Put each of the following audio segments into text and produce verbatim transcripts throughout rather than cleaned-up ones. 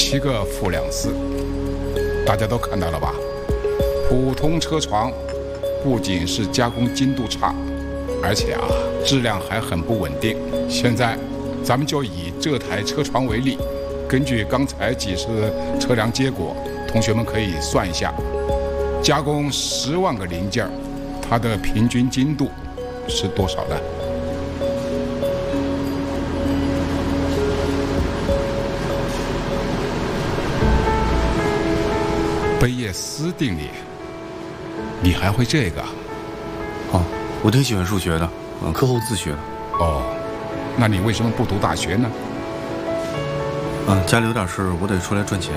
七个副两丝，大家都看到了吧？普通车床不仅是加工精度差，而且啊，质量还很不稳定。现在，咱们就以这台车床为例，根据刚才几次的测量结果，同学们可以算一下，加工十万个零件，它的平均精度是多少呢？贝叶斯定理，你还会这个？ 哦，我挺喜欢数学的，嗯，课后自学的。 哦，那你为什么不读大学呢？ 嗯，家里有点事，我得出来赚钱。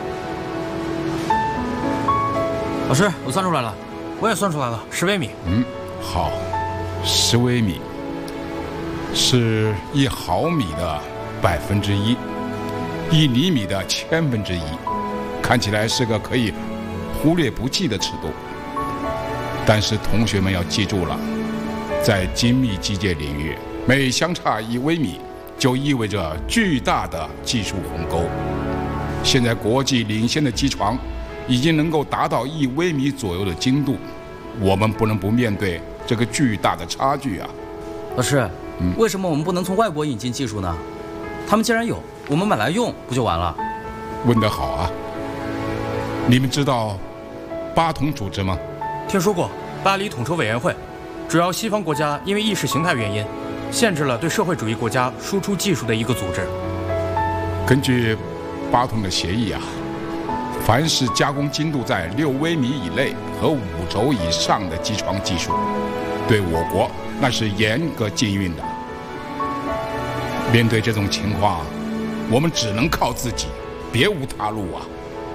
老师，我算出来了，我也算出来了，十微米。 嗯，好，十微米是一毫米的百分之一，一厘米的千分之一。看起来是个可以忽略不计的尺度，但是同学们要记住了，在精密机械领域，每相差一微米就意味着巨大的技术鸿沟。现在国际领先的机床已经能够达到一微米左右的精度，我们不能不面对这个巨大的差距啊！ 老师， 嗯， 为什么我们不能从外国引进技术呢？他们既然有，我们买来用不就完了？ 问得好啊！你们知道巴统组织吗？ 听说过巴黎统筹委员会，主要西方国家因为意识形态原因，限制了对社会主义国家输出技术的一个组织。 根据巴统的协议啊，凡是加工精度在六微米以内和五轴以上的机床技术，对我国那是严格禁运的。面对这种情况，我们只能靠自己，别无他路啊！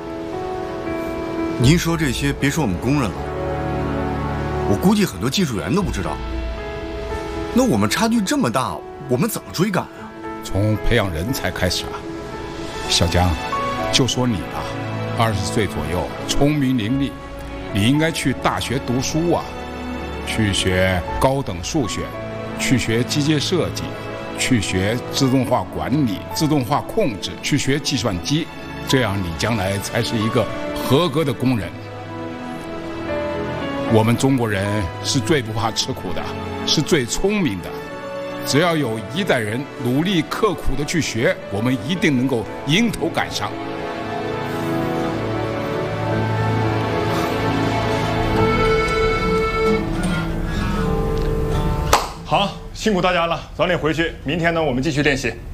您说这些，别说我们工人了，我估计很多技术员都不知道。那我们差距这么大，我们怎么追赶啊？ 从培养人才开始啊，小江，就说你吧，二十岁左右，聪明伶俐，你应该去大学读书啊，去学高等数学，去学机械设计，去学自动化管理、自动化控制，去学计算机，这样你将来才是一个合格的工人。我们中国人是最不怕吃苦的，是最聪明的。只要有一代人努力刻苦的去学，我们一定能够迎头赶上。 好，辛苦大家了，早点回去。明天呢，我们继续练习。